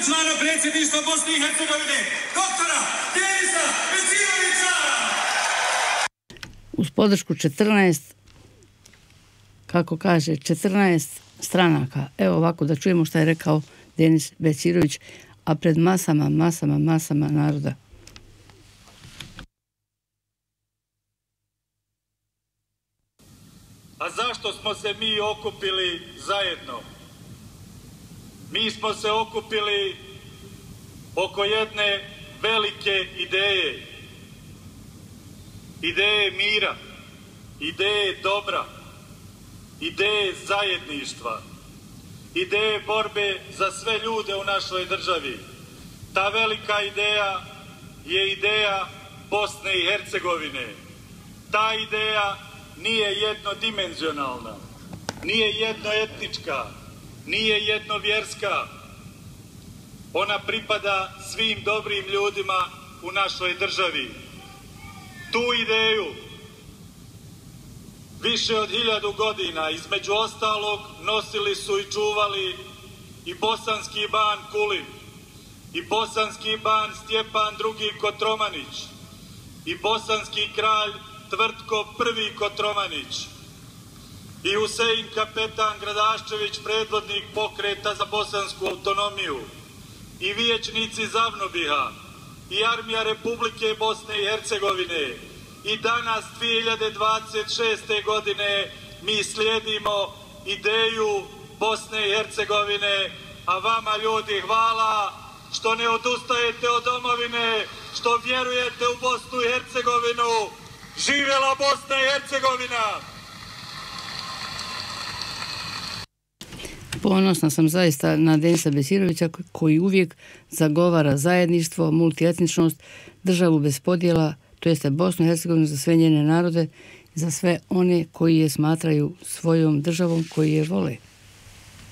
člana predsjedništva Bosne i Hercegovine, doktora Denisa Bećirovića. Uz podršku 14, kako kaže, 14 stranaka. Evo ovako da čujemo šta je rekao Denis Bećirović, a pred masama naroda. A zašto smo se mi okupili zajedno? Mi smo se okupili oko jedne velike ideje. Ideje mira, ideje dobra, ideje zajedništva, ideje borbe za sve ljude u našoj državi. Ta velika ideja je ideja Bosne i Hercegovine. Ta ideja nije jednodimenzionalna, nije jednoetnička, nije jednovjerska. Ona pripada svim dobrim ljudima u našoj državi. Tu ideju više od 1000 godina, između ostalog, nosili su i čuvali i bosanski ban Kulin, i bosanski ban Stjepan II. Kotromanić, i bosanski kralj Tvrtko I. Kotromanić, i Husein kapetan Gradaščević, predvodnik pokreta za bosansku autonomiju, i vijećnici Zavnobiha, i armija Republike Bosne i Hercegovine. I danas, 2026. godine, mi slijedimo ideju Bosne i Hercegovine, a vama ljudi hvala što ne odustajete od domovine, što vjerujete u Bosnu i Hercegovinu. Živjela Bosna i Hercegovina! Ponosna sam zaista na Denisa Bećirovića koji uvijek zagovara zajedništvo, multietničnost, državu bez podjela, to jeste Bosnu i Hercegovinu za sve njene narode, za sve one koji je smatraju svojom državom, koji je vole.